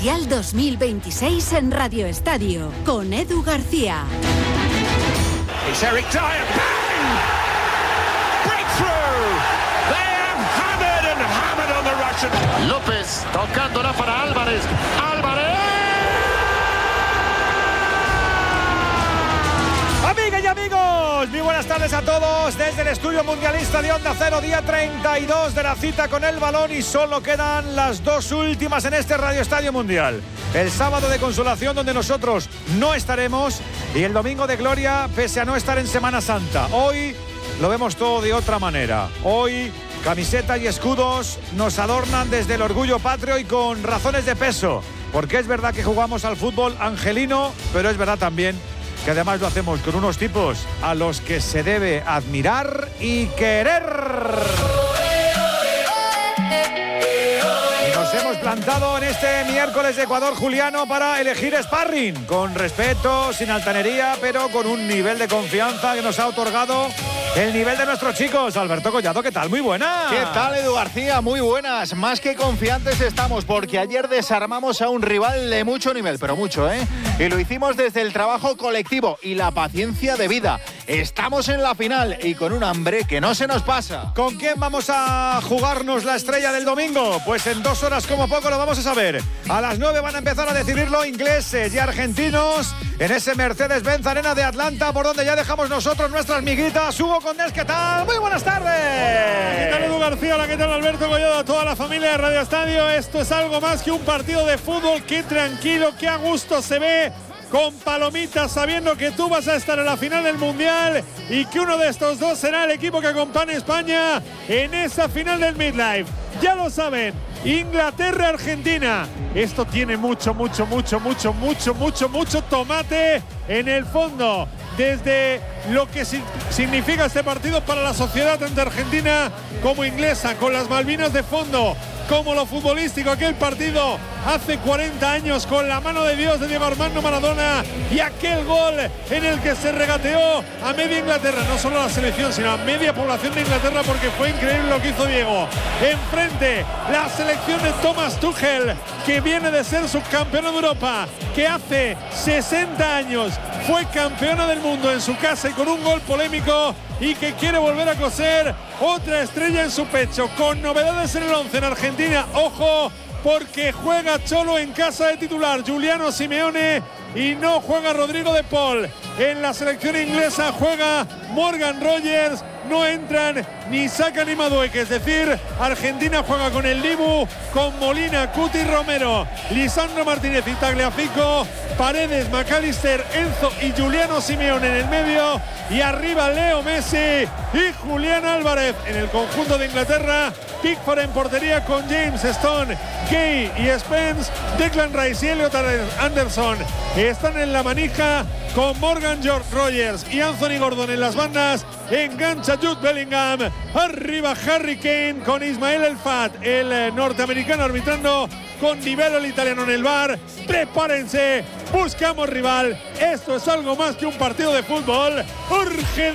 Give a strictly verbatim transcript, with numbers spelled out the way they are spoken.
Mundial dos mil veintiséis en Radio Estadio, con Edu García. It's Eric Dyer. Bang! Breakthrough! They have hammered and hammered on the Russian. López tocándola para Álvarez. ¡Álvarez! Amigas y amigos, muy buenas tardes a todos desde el estudio mundialista de Onda Cero, día treinta y dos de la cita con el balón y solo quedan las dos últimas en este Radio Estadio Mundial. El sábado de consolación donde nosotros no estaremos y el domingo de gloria pese a no estar en Semana Santa. Hoy lo vemos todo de otra manera. Hoy camiseta y escudos nos adornan desde el orgullo patrio y con razones de peso. Porque es verdad que jugamos al fútbol angelino, pero es verdad también que además lo hacemos con unos tipos a los que se debe admirar y querer. Y nos hemos plantado en este miércoles de Ecuador Juliano para elegir sparring, con respeto, sin altanería, pero con un nivel de confianza que nos ha otorgado el nivel de nuestros chicos. Alberto Collado, ¿qué tal? Muy buena. ¿Qué tal, Edu García? Muy buenas. Más que confiantes estamos porque ayer desarmamos a un rival de mucho nivel, pero mucho, ¿eh? Y lo hicimos desde el trabajo colectivo y la paciencia de vida. Estamos en la final y con un hambre que no se nos pasa. ¿Con quién vamos a jugarnos la estrella del domingo? Pues en dos horas como poco lo vamos a saber. A las nueve van a empezar a decidirlo ingleses y argentinos en ese Mercedes-Benz Arena de Atlanta, por donde ya dejamos nosotros nuestras miguitas. Hugo Condés, ¿qué tal? Muy buenas tardes. Hola, ¿qué tal, Edu García? Hola, ¿qué tal, Alberto Collado? A toda la familia de Radio Estadio. Esto es algo más que un partido de fútbol. Qué tranquilo, qué a gusto se ve, con palomitas, sabiendo que tú vas a estar en la final del Mundial y que uno de estos dos será el equipo que acompañe a España en esa final del Midlife. Ya lo saben, Inglaterra-Argentina. Esto tiene mucho, mucho, mucho, mucho, mucho, mucho, mucho tomate en el fondo. Desde lo que si- significa este partido para la sociedad tanto argentina como inglesa, con las Malvinas de fondo, como lo futbolístico, aquel partido hace cuarenta años con la mano de Dios de Diego Armando Maradona y aquel gol en el que se regateó a media Inglaterra, no solo a la selección, sino a media población de Inglaterra, porque fue increíble lo que hizo Diego. Enfrente, la selección de Thomas Tuchel, que viene de ser subcampeona de Europa, que hace sesenta años fue campeona del mundo en su casa y con un gol polémico, y que quiere volver a coser otra estrella en su pecho, con novedades en el once en Argentina. Ojo, porque juega Cholo en casa de titular, Giuliano Simeone, y no juega Rodrigo de Paul. En la selección inglesa juega Morgan Rogers, no entran ni Saka ni Madueke, es decir, Argentina juega con el Dibu, con Molina, Cuti, Romero, Lisandro Martínez y Tagliafico, Paredes, McAllister, Enzo y Giuliano Simeone en el medio, y arriba Leo Messi y Julián Álvarez. En el conjunto de Inglaterra, Pickford en portería con James, Stone, Gay y Spence, Declan Rice y Elliot Anderson están en la manija, con Morgan George Rogers y Anthony Gordon en las bandas. Engancha Jude Bellingham, arriba Harry Kane con Ismael El Fat, el eh, norteamericano, arbitrando, con Di Bello, el italiano, en el bar. Prepárense, buscamos rival. Esto es algo más que un partido de fútbol. Urgente.